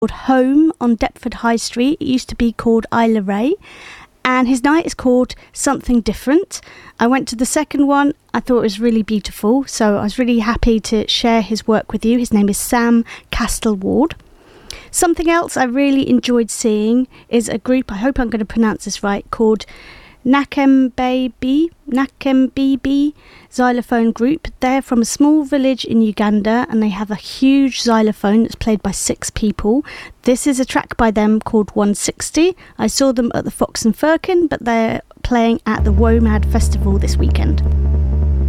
Home on Deptford High Street. It used to be called Isla Ray. And his night is called Something Different. I went to the second one. I thought it was really beautiful. So I was really happy to share his work with you. His name is Sam Castleward. Something else I really enjoyed seeing is a group, I hope I'm going to pronounce this right, called Nakembibi Xylophone Group. They're from a small village in Uganda and they have a huge xylophone that's played by 6 people. This is a track by them called 160. I saw them at the Fox and Firkin, but they're playing at the WOMAD Festival this weekend.